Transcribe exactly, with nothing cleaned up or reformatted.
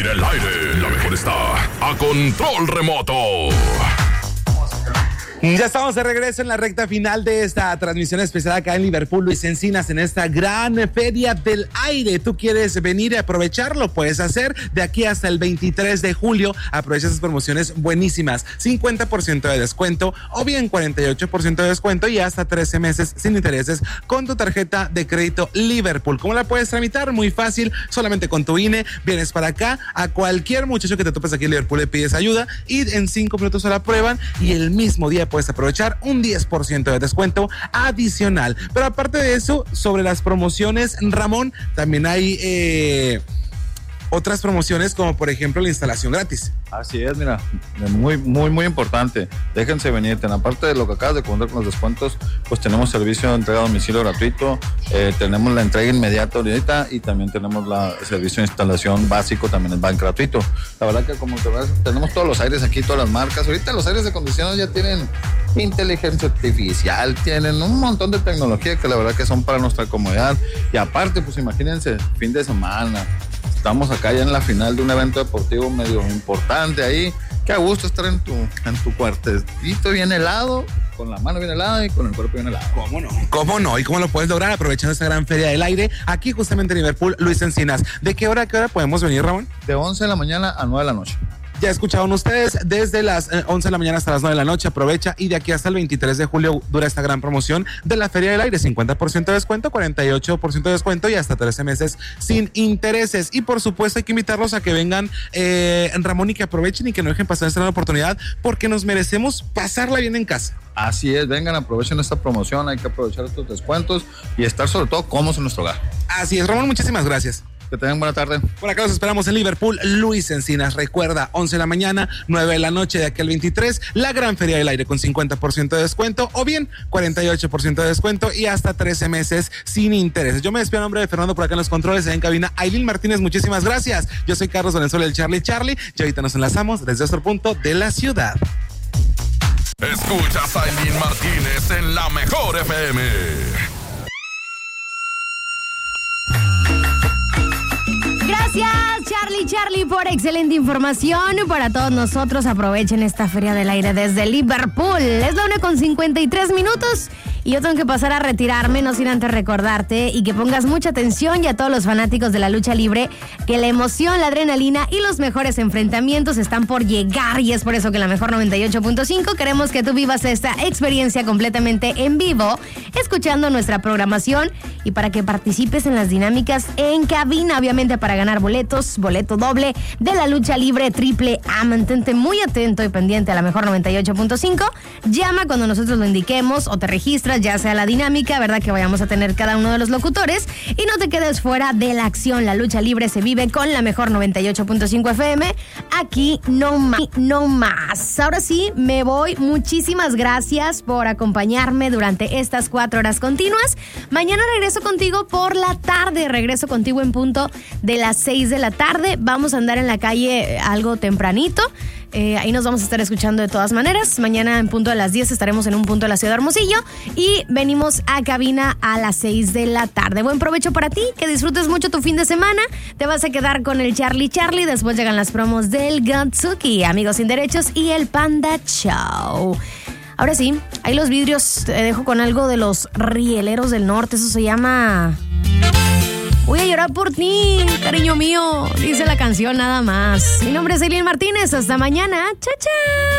en el aire. La mejor está a control remoto. Ya estamos de regreso en la recta final de esta transmisión especial acá en Liverpool, Luis Encinas, en esta gran feria del aire. ¿Tú quieres venir y aprovecharlo? Puedes hacer de aquí hasta el veintitrés de julio. Aprovecha esas promociones buenísimas. cincuenta por ciento de descuento o bien cuarenta y ocho por ciento de descuento y hasta trece meses sin intereses con tu tarjeta de crédito Liverpool. ¿Cómo la puedes tramitar? Muy fácil. Solamente con tu I N E vienes para acá. A cualquier muchacho que te topes aquí en Liverpool le pides ayuda y en cinco minutos se la prueban y el mismo día puedes aprovechar un diez por ciento de descuento adicional. Pero aparte de eso, sobre las promociones, Ramón, también hay eh, otras promociones como por ejemplo la instalación gratis. Así es, mira, muy, muy, muy importante. Déjense venir. Aparte de lo que acabas de contar con los descuentos, pues tenemos servicio de entrega a domicilio gratuito, eh, tenemos la entrega inmediata ahorita y también tenemos la el servicio de instalación básico, también es van gratuito. La verdad que como te ves, tenemos todos los aires aquí, todas las marcas. Ahorita los aires acondicionados ya tienen inteligencia artificial, tienen un montón de tecnología que la verdad que son para nuestra comodidad. Y aparte, pues imagínense, fin de semana. Estamos acá ya en la final de un evento deportivo medio importante ahí. Qué a gusto estar en tu, en tu cuartecito bien helado, con la mano bien helada y con el cuerpo bien helado. ¿Cómo no? ¿Cómo no? ¿Y cómo lo puedes lograr? Aprovechando esta gran feria del aire, aquí justamente en Liverpool, Luis Encinas. ¿De qué hora a qué hora podemos venir, Ramón? De once de la mañana a nueve de la noche. Ya escucharon ustedes, desde las once de la mañana hasta las nueve de la noche, aprovecha y de aquí hasta el veintitrés de julio dura esta gran promoción de la Feria del Aire, cincuenta por ciento de descuento, cuarenta y ocho por ciento de descuento y hasta trece meses sin intereses. Y por supuesto hay que invitarlos a que vengan, eh, Ramón, y que aprovechen y que no dejen pasar esta gran oportunidad porque nos merecemos pasarla bien en casa. Así es, vengan, aprovechen esta promoción, hay que aprovechar estos descuentos y estar sobre todo cómodos en nuestro hogar. Así es, Ramón, muchísimas gracias. Que tengan buena tarde. Por acá los esperamos en Liverpool, Luis Encinas. Recuerda, once de la mañana, nueve de la noche de aquí al veintitrés, la gran Feria del Aire con cincuenta por ciento de descuento o bien cuarenta y ocho por ciento de descuento y hasta trece meses sin intereses. Yo me despido en nombre de Fernando por acá en los controles, en cabina. Ailín Martínez, muchísimas gracias. Yo soy Carlos Valenzuela, el Charlie Charlie, y ahorita nos enlazamos desde otro punto de la ciudad. Escuchas a Ailín Martínez en la mejor F M. Gracias, Charlie, Charlie, por excelente información. Para todos nosotros, aprovechen esta Feria del Aire desde Liverpool. Es la una con cincuenta y tres minutos y yo tengo que pasar a retirarme, no sin antes recordarte y que pongas mucha atención y a todos los fanáticos de la lucha libre que la emoción, la adrenalina y los mejores enfrentamientos están por llegar y es por eso que la mejor noventa y ocho punto cinco queremos que tú vivas esta experiencia completamente en vivo, escuchando nuestra programación y para que participes en las dinámicas en cabina, obviamente para ganar boletos, boleto doble de la lucha libre triple A. Mantente muy atento y pendiente a la mejor noventa y ocho punto cinco. Llama cuando nosotros lo indiquemos o te registras, ya sea la dinámica, ¿verdad? Que vayamos a tener cada uno de los locutores y no te quedes fuera de la acción. La lucha libre se vive con la mejor noventa y ocho punto cinco F M. Aquí no más, no más. Ahora sí, me voy. Muchísimas gracias por acompañarme durante estas cuatro horas continuas. Mañana regreso contigo por la tarde. Regreso contigo en punto de las seis de la tarde. Vamos a andar en la calle algo tempranito. Eh, ahí nos vamos a estar escuchando de todas maneras. Mañana en punto de las diez estaremos en un punto de la ciudad de Hermosillo y venimos a cabina a las seis de la tarde. Buen provecho para ti, que disfrutes mucho tu fin de semana. Te vas a quedar con el Charlie Charlie. Después llegan las promos del Gatsuki, Amigos Sin Derechos y el Panda Show. Ahora sí, ahí los vidrios. Te dejo con algo de los rieleros del norte. Eso se llama... Voy a llorar por ti, cariño mío, dice la canción nada más. Mi nombre es Ailín Martínez, hasta mañana, chao, chao.